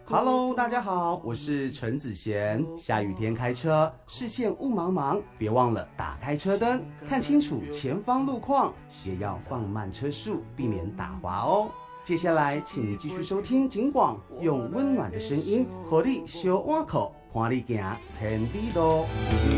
Hello， 大家好，我是陈子贤。下雨天开车，视线雾茫茫，别忘了打开车灯，看清楚前方路况，也要放慢车速，避免打滑哦。接下来，请继续收听警广，用温暖的声音，和你小碗口，伴你行千里路。